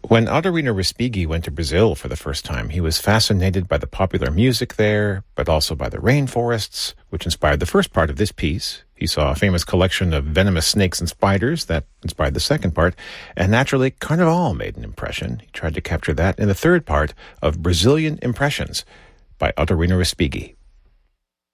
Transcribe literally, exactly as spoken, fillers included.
When Ottorino Respighi went to Brazil for the first time, he was fascinated by the popular music there, but also by the rainforests, which inspired the first part of this piece. He saw a famous collection of venomous snakes and spiders that inspired the second part, and naturally, Carnival made an impression. He tried to capture that in the third part of Brazilian Impressions by Ottorino Respighi.